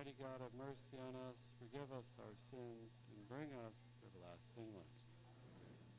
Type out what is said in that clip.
Almighty God, have mercy on us, forgive us our sins, and bring us to everlasting life.